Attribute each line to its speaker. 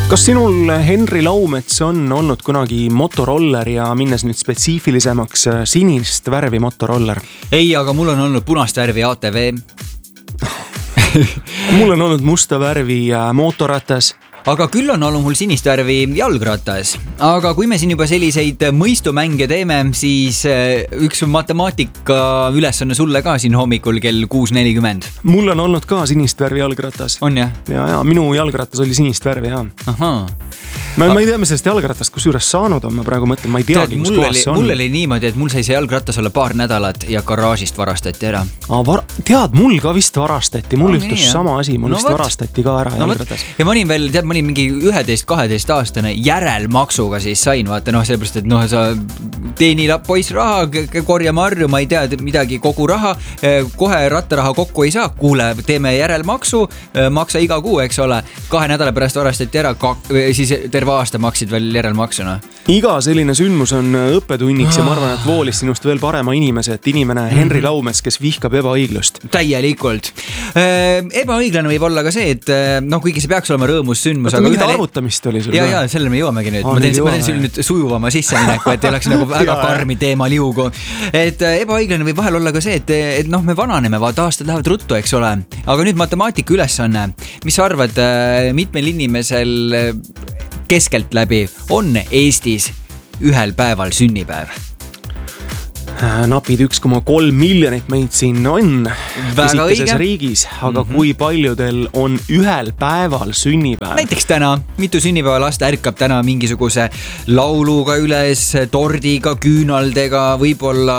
Speaker 1: Kas sinul, Henri Laumets, on olnud kunagi motoroller ja minnes nüüd spetsiifilisemaks sinist värvi motoroller?
Speaker 2: Ei, aga mul on olnud punast värvi ATV.
Speaker 1: Mul on olnud musta värvi mootorratas.
Speaker 2: Aga küll on olnud mul sinist värvi jalgratas. Aga kui me siin juba selliseid mõistumänge teeme, siis üks matemaatika ülesanne sulle ka siin hommikul kell 6:40.
Speaker 1: Mul on olnud ka sinist värvi jalgratas.
Speaker 2: On jah?
Speaker 1: Ja, minu jalgratas oli sinist värvi, jah.
Speaker 2: Ahaa.
Speaker 1: Ma ei tea, me sellest jalgratast kusjuures saanud on, ma praegu mõtlen, ma ei teagi, kus kohas see on.
Speaker 2: Mul oli niimoodi, et mul sai see jalgratas olla paar nädalat ja garaažist varastati ära.
Speaker 1: Tead, mul ka vist varastati, mul juhtus sama asi, mul vist varastati ka ära jalgratas.
Speaker 2: Ja ma olin mingi 11-12 aastane järelmaksuga siis sain, vaata, sellepärast, et sa teeni poiss raha, korja marju, ma ei tea midagi, kogu raha, kohe rattaraha kokku ei saa, kuule, teeme järelmaksu, maksa iga kuu, eks ole, 2 nädala pärast varastati ära, siis terve aasta maksid veel järelmaksuna.
Speaker 1: Iga selline sündmus on õppetunniks ja ma arvan, et voolis sinust veel parema inimese, et inimene Henri Laumets, kes vihkab ebaõiglust.
Speaker 2: Täielikult. Ebaõiglane võib olla ka see, et kuigi see peaks olema rõõmus sündmus.
Speaker 1: Aga mingit arvutamist oli sul?
Speaker 2: Ja, sellele me jõuamegi nüüd. Ma teen siin nüüd sujuvama sissemineku, et ei oleks nagu väga karmi teema liugu. Et ebaõiglane võib vahel olla ka see, et me vananeme, vaata aastad lähevad ruttu, eks ole. Aga nüüd matemaatika ülesanne. Mis sa arvad, mitmel inimesel keskelt läbi on Eestis ühel päeval sünnipäev?
Speaker 1: Napid 1,3 miljonit meid siin on pisikeses riigis, aga kui paljudel on ühel päeval sünnipäev?
Speaker 2: Näiteks täna, mitu sünnipäeva last ärkab täna mingisuguse lauluga üles, tordiga, küünaldega, võib-olla